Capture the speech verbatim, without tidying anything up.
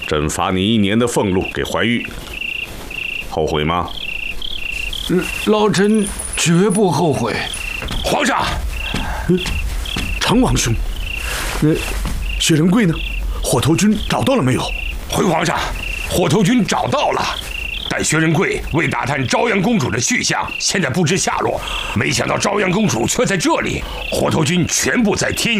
朕罚你一年的俸禄给怀玉，后悔吗？ 老臣绝不后悔。 皇上， 常王兄，呃，薛仁贵呢？火头军找到了没有？ 回皇上，火头军找到了，但薛仁贵为打探昭阳公主的去向，现在不知下落。没想到昭阳公主却在这里，火头军全部在天。